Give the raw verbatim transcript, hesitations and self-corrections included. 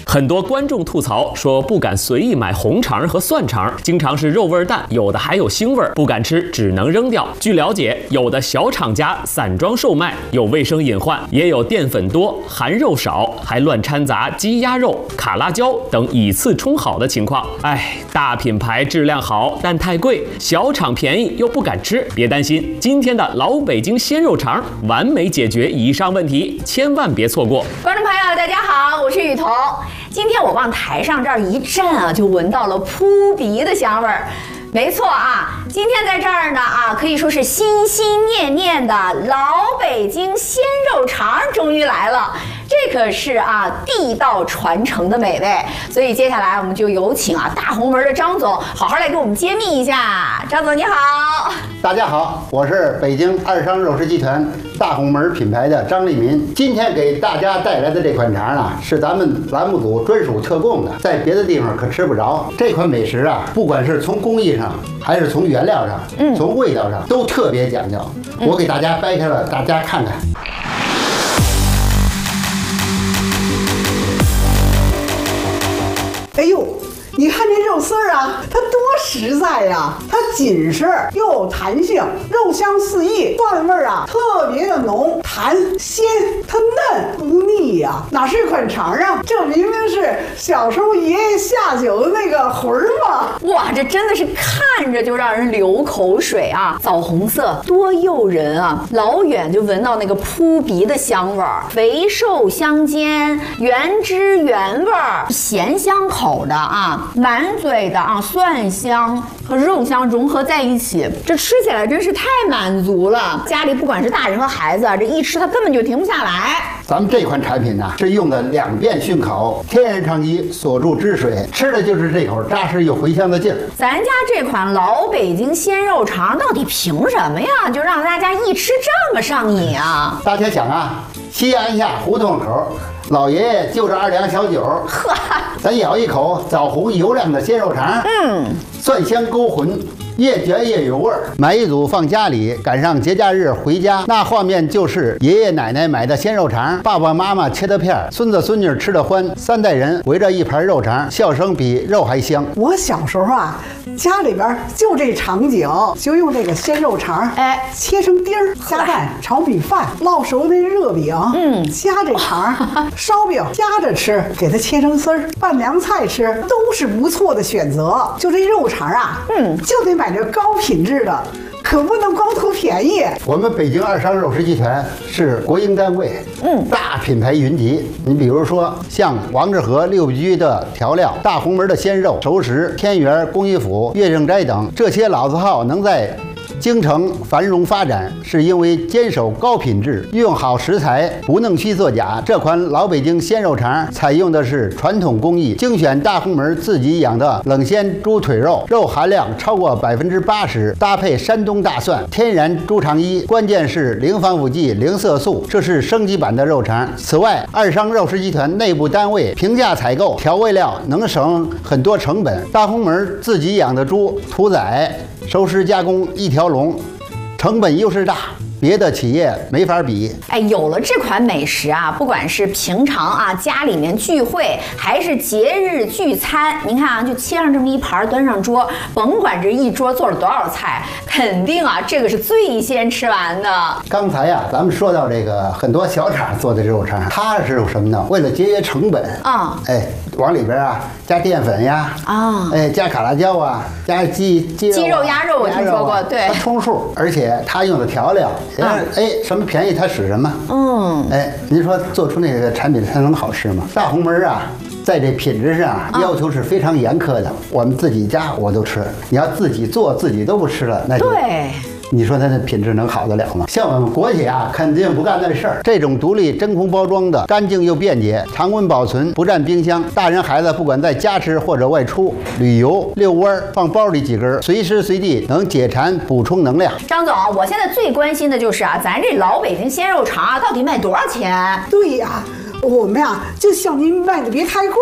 很多观众吐槽说不敢随意买红肠和蒜肠，经常是肉味淡，有的还有腥味，不敢吃，只能扔掉。据了解，有的小厂家散装售卖，有卫生隐患，也有淀粉多、含肉少，还乱掺杂鸡鸭肉、卡拉椒等以次充好的情况。哎，大品牌质量好，但太贵；小厂便宜又不敢吃。别担心，今天的老北京鲜肉肠完美解决以上问题，千万别错过。 观众朋友，大家好，我是雨桐。今天我往台上这儿一站啊，就闻到了扑鼻的香味儿。没错啊，今天在这儿呢啊，可以说是心心念念的老北京鲜肉肠终于来了。这可是啊地道传承的美味，所以接下来我们就有请啊大红门的张总好好来给我们揭秘一下。张总你好。 大家好，我是北京二商肉食集团大红门品牌的张立民。今天给大家带来的这款肠啊，是咱们栏目组专属特供的，在别的地方可吃不着。这款美食啊，不管是从工艺上，还是从原料上，嗯，从味道上都特别讲究。我给大家掰开了，大家看看。 哎呦，你看这肉丝儿啊，它多实在呀！它紧实又有弹性，肉香四溢，蒜味儿啊特别的浓，弹鲜，它嫩不腻呀、啊，哪是一款肠啊？这明明是小时候爷爷下酒的那个魂儿嘛！ 哇，这真的是看着就让人流口水啊！枣红色多诱人啊，老远就闻到那个扑鼻的香味儿，肥瘦相间，原汁原味儿，咸香口的啊，满嘴的啊蒜香和肉香融合在一起，这吃起来真是太满足了。家里不管是大人和孩子啊，这一吃它根本就停不下来。 咱们这款产品呢，是用的两遍熏烤，天然长期锁住汁水，吃的就是这口扎实又回香的劲儿。 咱家这款老北京鲜肉肠到底凭什么呀，就让大家一吃这么上瘾啊？ 大家想啊，西安下胡同口，老爷爷就着二两小酒， 呵， 咱咬一口枣红油亮的鲜肉肠，嗯，蒜香勾魂，越嚼越有味儿。买一组放家里，赶上节假日回家，那画面就是爷爷奶奶买的鲜肉肠，爸爸妈妈切的片，孙子孙女吃的欢，三代人围着一盘肉肠，笑声比肉还香。 我小时候啊，家里边就这场景，就用这个鲜肉肠，哎，切成丁儿，加蛋炒米饭，烙熟那热饼，嗯，夹这肠，烧饼夹着吃，给它切成丝儿，拌凉菜吃，都是不错的选择。就这肉肠啊，嗯，就得买这高品质的，可不能光图便宜。 我们北京二商肉食集团是国营单位，嗯，大品牌云集。你比如说像王致和六必居的调料、大红门的鲜肉、熟食、天元、工艺府、岳正斋等这些老字号能在京城繁荣发展，是因为坚守高品质，用好食材，不弄虚作假。这款老北京鲜肉肠采用的是传统工艺，精选大红门自己养的冷鲜猪腿肉，肉含量超过百分之八十，搭配山东大蒜、天然猪肠衣，关键是零防腐剂、零色素，这是升级版的肉肠。此外，二商肉食集团内部单位平价采购调味料，能省很多成本。大红门自己养的猪屠宰、熟食加工一条龙，成本优势大，别的企业没法比。 哎，有了这款美食啊，不管是平常啊家里面聚会，还是节日聚餐，您看啊，就切上这么一盘端上桌，甭管这一桌做了多少菜，肯定啊这个是最先吃完的。 刚才呀、啊，咱们说到这个很多小厂做的肉肠，它是有什么呢？为了节约成本啊、嗯，哎，往里边啊加淀粉呀，啊，哎加卡拉椒啊，加鸡鸡肉、啊、 鸡肉、鸭肉，我听说过，对， 它充数，而且它用的调料。嗯、哎，什么便宜它使什么。嗯，哎，您说做出那个产品它能好吃吗？大红门啊，在这品质上啊要求是非常严苛的。我们自己家我都吃，你要自己做自己都不吃了，那就对。 你说它的品质能好得了吗？像我们国企啊，肯定不干那事儿。这种独立真空包装的，干净又便捷，常温保存，不占冰箱。大人孩子不管在家吃或者外出旅游、遛弯，放包里几根，随时随地能解馋补充能量。 张总，我现在最关心的就是啊，咱这老北京鲜肉肠啊，到底卖多少钱？ 对呀、啊，我们呀、啊、就向您卖的别太贵。